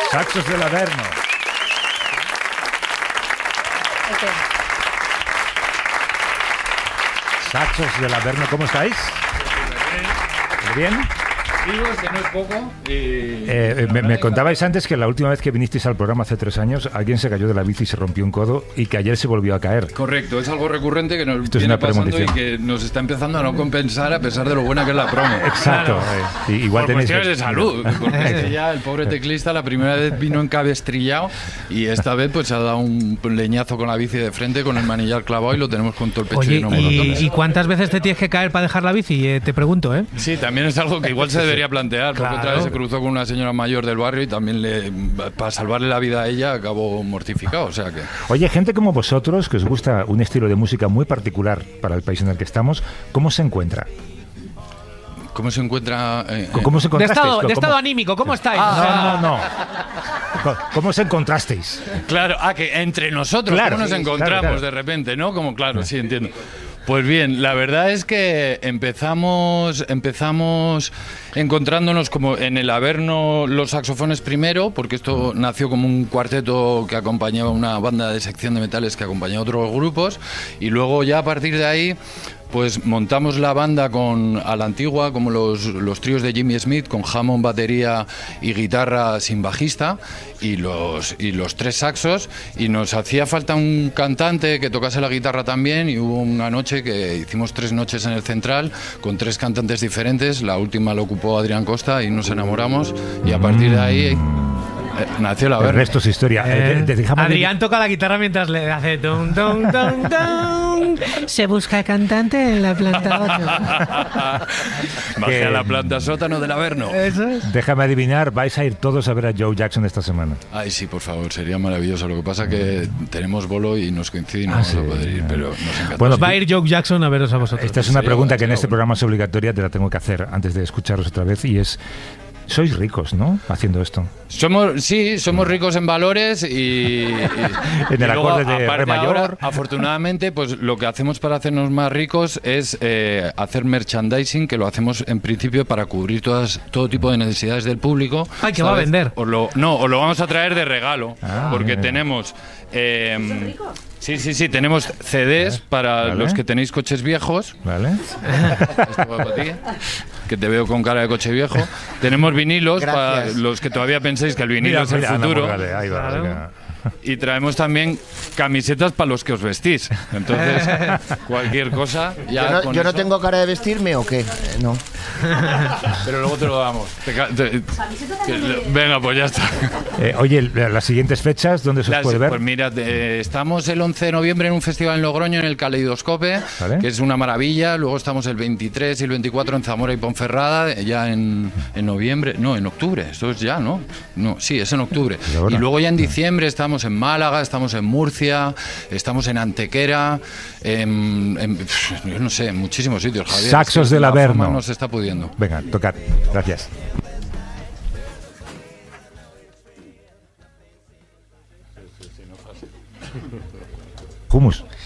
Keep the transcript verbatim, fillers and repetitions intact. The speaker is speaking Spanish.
Saxos del Averno. Okay. Saxos del Averno, ¿cómo estáis? ¿Muy bien? Digo, que no es poco. Eh, Eh, me, me contabais antes que la última vez que vinisteis al programa hace tres años, alguien se cayó de la bici y se rompió un codo y que ayer se volvió a caer. Correcto, es algo recurrente que nos Esto es viene una pasando y premonición. que nos está empezando a no compensar a pesar de lo buena que es la promo. Exacto. Eh, y- igual Por tenéis cuestiones de salud, porque este ya el pobre teclista la primera vez vino encabestrillado y esta vez pues se ha dado un leñazo con la bici de frente con el manillar clavado y lo tenemos con todo el pecho Oye, lleno de ¿y, moratones. ¿y cuántas veces te tienes que caer para dejar la bici? Eh, te pregunto, ¿eh? Sí, también es algo que igual se debería plantear, porque Claro. otra vez se cruzó con una señora mayor del barrio y también le, para salvarle la vida a ella acabó mortificado, o sea que... Oye, gente como vosotros, que os gusta un estilo de música muy particular para el país en el que estamos, ¿cómo se encuentra? ¿Cómo se encuentra...? eh, ¿Cómo se De encontrasteis? estado, de ¿Cómo- estado anímico, ¿cómo estáis? No, no, no. Co- ¿Cómo os encontrasteis? Claro, ah, que entre nosotros, Claro, ¿cómo nos sí, encontramos claro, claro. de repente, no? Como claro, sí, entiendo. Pues bien, la verdad es que empezamos empezamos encontrándonos como en el Averno los saxofones primero, porque esto nació como un cuarteto que acompañaba una banda de sección de metales que acompañaba a otros grupos, y luego ya a partir de ahí pues montamos la banda con a la antigua, como los, los tríos de Jimmy Smith, con Hammond, batería y guitarra sin bajista, y los, y los tres saxos, y nos hacía falta un cantante que tocase la guitarra también, y hubo una noche que hicimos tres noches en el Central, con tres cantantes diferentes, la última lo ocupó Adrián Costa, y nos enamoramos, y a partir de ahí... Eh, nació la El Averno. resto es historia. Eh, Eh, de- de- déjame- Adrián toca la guitarra mientras le hace tum, tum, tum, tum. Se busca cantante en la planta ocho. Bajé Que- a la planta sótano del Averno. Eso es. Déjame adivinar, vais a ir todos a ver a Joe Jackson esta semana. Ay, sí, por favor, sería maravilloso. Lo que pasa que tenemos bolo y nos coincide y no Ah, vamos sí, a poder ir, ah. pero nos encanta. Bueno, Va a ir Joe Jackson a veros a vosotros. Esta es una serio? pregunta que en Serio. este programa es obligatoria, te la tengo que hacer antes de escucharos otra vez, y es... Sois ricos, ¿no? Haciendo esto. Somos, sí, somos ricos en valores y, y- En el y luego, acorde de aparte re mayor. ahora, afortunadamente, pues lo que hacemos para hacernos más ricos es eh, hacer merchandising, que lo hacemos en principio para cubrir todas todo tipo de necesidades del público. Ay, que va a ¿sabes? vender. Os lo, no, os lo vamos a traer de regalo, Ah, porque bien. tenemos... eh, sí, sí, sí, tenemos C Ds para Vale. los que tenéis coches viejos. ¿Vale? Esto va para ti, que te veo con cara de coche viejo. Tenemos vinilos para Gracias. los que todavía penséis que el vinilo Mira, es el mira, Ana futuro. Morgade, ahí va, Claro. venga. Y traemos también camisetas para los que os vestís. Entonces, cualquier cosa. Ya Yo no, con yo no eso- tengo cara de vestirme o qué. Eh, No. Pero luego te lo damos. Te ca- te- que- venga, pues ya está. Eh, oye, la- las siguientes fechas, ¿dónde se os Las- puede ver? Pues mira, eh, estamos el once de noviembre en un festival en Logroño, en el Caleidoscope, Vale. que es una maravilla. Luego estamos el veintitrés y el veinticuatro en Zamora y Ponferrada, eh, ya en, en noviembre. No, en octubre. Esto es ya, ¿no? No, sí, es en octubre. Pues ahora. Y luego ya en diciembre estamos en Málaga, estamos en Murcia, estamos en Antequera, en, en- pf, yo no sé, en muchísimos sitios, Javier. Saxos Es que del la Averno. fama nos está pudiendo. Venga, tocad. Gracias. Humus.